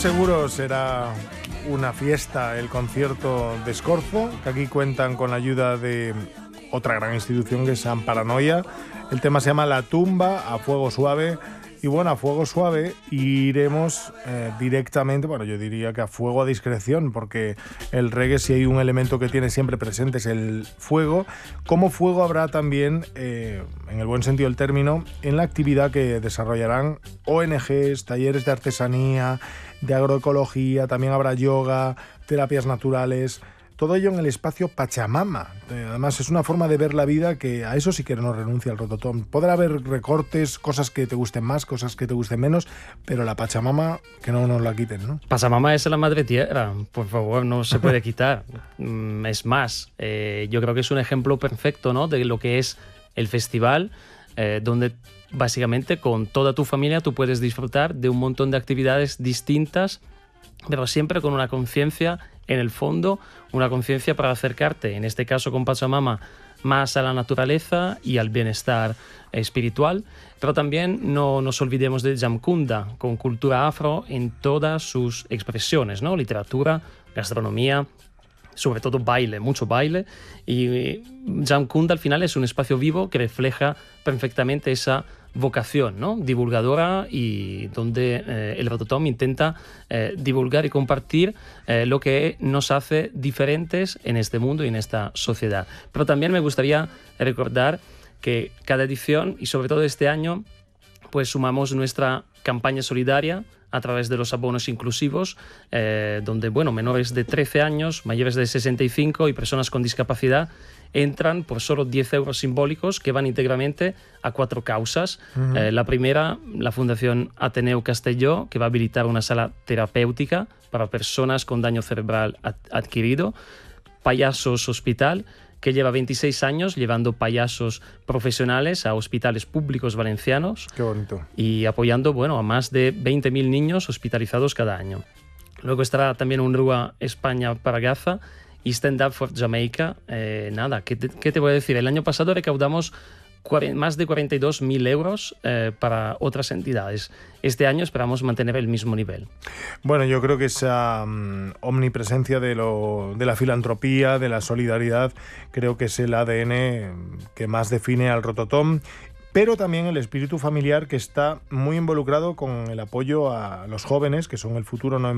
seguro será una fiesta el concierto de Scorzo, que aquí cuentan con la ayuda de otra gran institución que es Amparanoia. El tema se llama La tumba a fuego suave. Y bueno, a fuego suave iremos directamente, bueno, yo diría que a fuego a discreción, porque el reggae, si hay un elemento que tiene siempre presente, es el fuego. Como fuego habrá también, en el buen sentido del término, en la actividad que desarrollarán ONGs, talleres de artesanía, de agroecología, también habrá yoga, terapias naturales. Todo ello en el espacio Pachamama. Además, es una forma de ver la vida que a eso sí que no renuncia el Rototom. Podrá haber recortes, cosas que te gusten más, cosas que te gusten menos, pero la Pachamama, que no nos la quiten, ¿no? Pachamama es la madre tierra, por favor, no se puede quitar. Es más, yo creo que es un ejemplo perfecto, ¿no?, de lo que es el festival, donde básicamente con toda tu familia tú puedes disfrutar de un montón de actividades distintas, pero siempre con una conciencia en el fondo, una conciencia para acercarte, en este caso con Pachamama, más a la naturaleza y al bienestar espiritual. Pero también no nos olvidemos de Jamkunda, con cultura afro en todas sus expresiones, ¿no? Literatura, gastronomía, sobre todo baile, mucho baile. Y Jamkunda al final es un espacio vivo que refleja perfectamente esa vocación, ¿no?, divulgadora, y donde el Rototom intenta divulgar y compartir lo que nos hace diferentes en este mundo y en esta sociedad. Pero también me gustaría recordar que cada edición, y sobre todo este año, pues sumamos nuestra campaña solidaria a través de los abonos inclusivos, donde, bueno, menores de 13 años, mayores de 65 y personas con discapacidad entran por solo 10 euros simbólicos que van íntegramente a 4 causas. La primera, la Fundación Ateneu Castelló, que va a habilitar una sala terapéutica para personas con daño cerebral adquirido. Payasos Hospital, que lleva 26 años llevando payasos profesionales a hospitales públicos valencianos. Qué bonito. Y apoyando, bueno, a más de 20.000 niños hospitalizados cada año. Luego estará también UNRWA España para Gaza y Stand Up for Jamaica. ¿Qué te voy a decir? El año pasado recaudamos más de 42.000 euros para otras entidades. Este año esperamos mantener el mismo nivel. Bueno, yo creo que esa omnipresencia de la filantropía, de la solidaridad, creo que es el ADN que más define al Rototom, pero también el espíritu familiar, que está muy involucrado con el apoyo a los jóvenes, que son el futuro, no